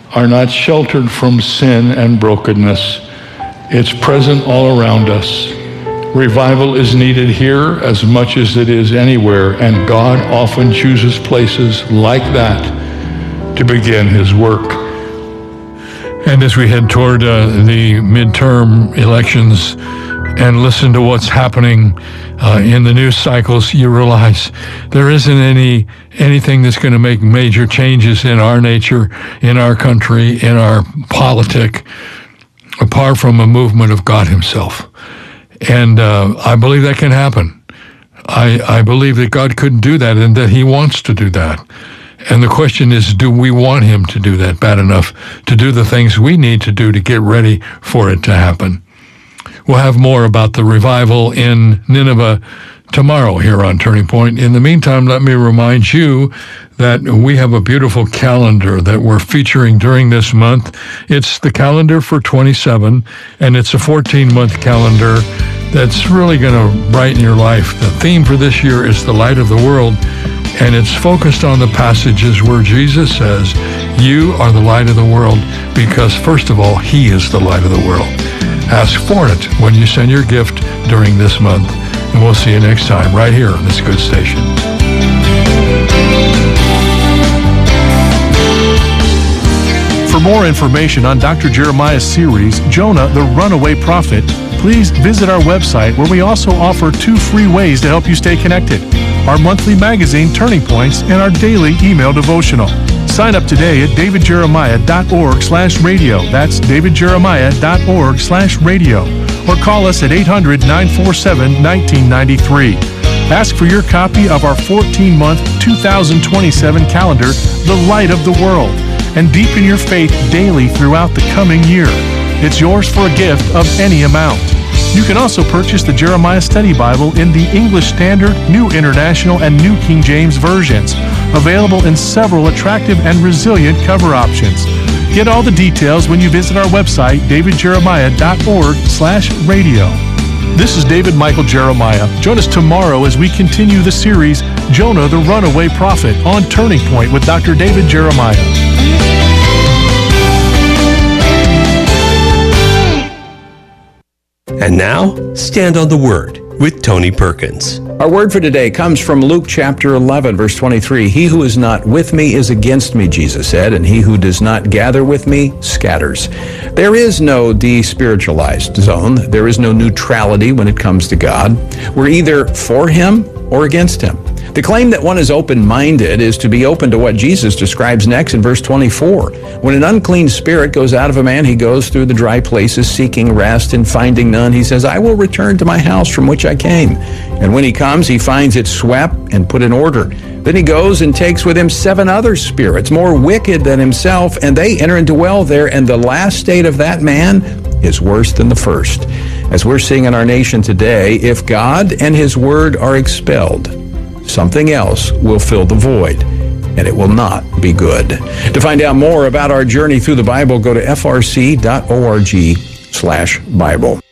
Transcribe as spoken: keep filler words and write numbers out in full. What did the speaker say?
are not sheltered from sin and brokenness. It's present all around us. Revival is needed here as much as it is anywhere, and God often chooses places like that to begin his work. And as we head toward uh, the midterm elections and listen to what's happening uh, in the news cycles, you realize there isn't any anything that's going to make major changes in our nature, in our country, in our politic, apart from a movement of God himself. And uh, I believe that can happen. I, I believe that God could do that and that he wants to do that. And the question is, do we want him to do that bad enough to do the things we need to do to get ready for it to happen? We'll have more about the revival in Nineveh tomorrow here on Turning Point. In the meantime, let me remind you that we have a beautiful calendar that we're featuring during this month. It's the calendar for twenty-seven, and it's a fourteen-month calendar that's really going to brighten your life. The theme for this year is the light of the world, and it's focused on the passages where Jesus says, you are the light of the world, because first of all, he is the light of the world. Ask for it when you send your gift during this month, and we'll see you next time right here on this good station. For more information on Doctor Jeremiah's series, Jonah, the Runaway Prophet, please visit our website, where we also offer two free ways to help you stay connected: our monthly magazine, Turning Points, and our daily email devotional. Sign up today at davidjeremiah.org slash radio. That's davidjeremiah.org slash radio. Or call us at eight hundred, nine four seven, nineteen ninety-three. Ask for your copy of our fourteen-month two thousand twenty-seven calendar, The Light of the World, and deepen your faith daily throughout the coming year. It's yours for a gift of any amount. You can also purchase the Jeremiah Study Bible in the English Standard, New International, and New King James versions, available in several attractive and resilient cover options. Get all the details when you visit our website, davidjeremiah.org slash radio. This is David Michael Jeremiah. Join us tomorrow as we continue the series, Jonah, the Runaway Prophet, on Turning Point with Doctor David Jeremiah. And now, Stand on the Word with Tony Perkins. Our word for today comes from Luke chapter eleven, verse twenty-three. He who is not with me is against me, Jesus said, and he who does not gather with me scatters. There is no despiritualized zone. There is no neutrality when it comes to God. We're either for him or against him. The claim that one is open-minded is to be open to what Jesus describes next in verse twenty-four. When an unclean spirit goes out of a man, he goes through the dry places seeking rest, and finding none, he says, I will return to my house from which I came. And when he comes, he finds it swept and put in order. Then he goes and takes with him seven other spirits, more wicked than himself, and they enter and dwell there, and the last state of that man is worse than the first. As we're seeing in our nation today, if God and his word are expelled, something else will fill the void, and it will not be good. To find out more about our journey through the Bible, go to f r c dot org slash Bible.